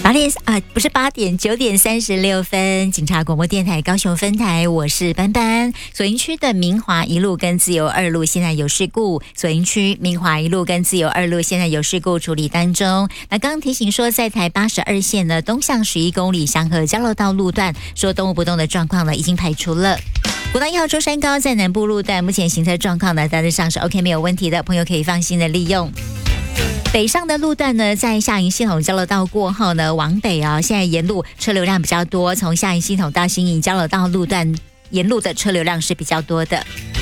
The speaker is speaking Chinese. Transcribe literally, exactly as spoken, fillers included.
八点啊，不是八点，九点三十六分，警察广播电台高雄分台，我是班班。左营区的明华一路跟自由二路现在有事故，左营区明华一路跟自由二路现在有事故处理当中。那刚刚提醒说，在台八十二线呢东向十一公里祥和交流道路段，说动物不动的状况呢已经排除了。国道一号舟山高在南部路段，目前行车状况呢大致上是 OK 没有问题的，朋友可以放心的利用。北上的路段呢，在下营系统交流道过后呢，往北啊，现在沿路车流量比较多，从下营系统到新营交流道路段沿路的车流量是比较多的。